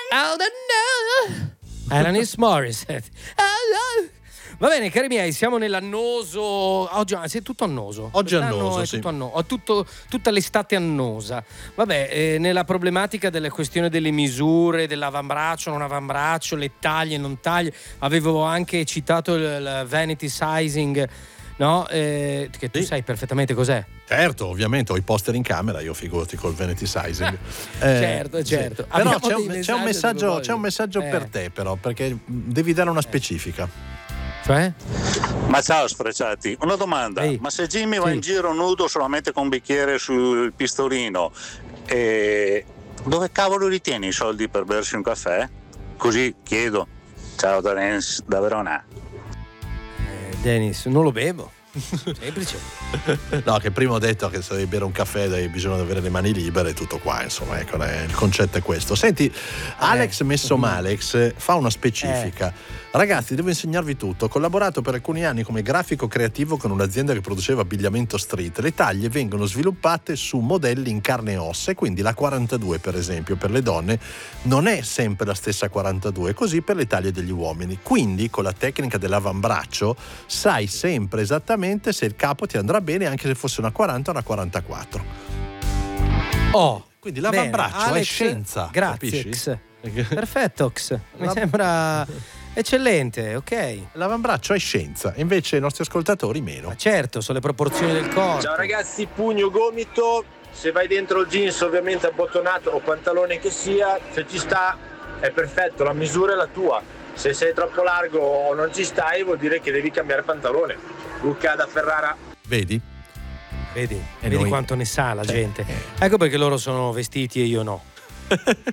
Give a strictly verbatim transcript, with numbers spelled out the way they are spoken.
I don't know. Alanis Morissette. Oh, no. Va bene, cari miei, siamo nell'annoso. Oggi è tutto annoso. Oggi è Quest'anno annoso, è sì. tutto anno... Ho tutto, tutta l'estate annosa. Vabbè, eh, nella problematica delle questioni delle misure, dell'avambraccio, non avambraccio, le taglie, non taglie. Avevo anche citato il, il vanity sizing, no? Eh, che tu sì. sai perfettamente cos'è. Certo, ovviamente ho i poster in camera, io figurati col vanity sizing. Eh, certo, certo. Sì. Però Abbiamo c'è un, c'è un messaggio, c'è un messaggio eh. per te, però, perché devi dare una specifica. Cioè? Ma ciao sfrecciati, una domanda, Ehi. ma se Jimmy va Sì. in giro nudo solamente con un bicchiere sul pistolino, eh, dove cavolo ritieni i soldi per bersi un caffè? Così chiedo. Ciao da Renz, da Verona. Eh, Dennis, non lo bevo. Semplice. No, che prima ho detto che se devi bere un caffè devi, bisogna avere le mani libere, tutto qua, insomma, ecco, il concetto è questo. Senti, Alex Eh. Messomalex fa una specifica. Eh. Ragazzi, devo insegnarvi tutto. Ho collaborato per alcuni anni come grafico creativo con un'azienda che produceva abbigliamento street. Le taglie vengono sviluppate su modelli in carne e ossa, e quindi la quarantadue, per esempio, per le donne non è sempre la stessa quarantadue, così per le taglie degli uomini. Quindi con la tecnica dell'avambraccio sai sempre esattamente se il capo ti andrà bene, anche se fosse una quaranta o una quarantaquattro. Oh, quindi l'avambraccio bene, Alex, è scienza. Grazie, capisci? X. Perfetto, X. Mi La- sembra eccellente, ok. L'avambraccio è scienza, invece i nostri ascoltatori meno. Ma certo, sono le proporzioni del corpo. Ciao ragazzi, pugno, gomito, se vai dentro il jeans ovviamente abbottonato o pantalone che sia, se ci sta è perfetto, la misura è la tua. Se sei troppo largo o non ci stai vuol dire che devi cambiare pantalone. Luca da Ferrara. Vedi? Vedi, E vedi noi- quanto ne sa la Cioè, gente. eh. Ecco perché loro sono vestiti e io no.